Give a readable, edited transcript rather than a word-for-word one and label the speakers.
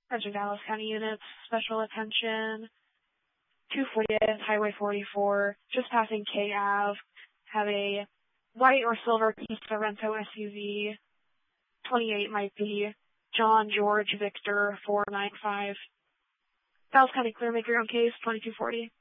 Speaker 1: Metro Dallas County units, special attention. 240th, Highway 44, just passing K Ave, have a white or silver Kia Sorento SUV. 28 might be John George Victor 495. Dallas County Clear, make your own case, 2240.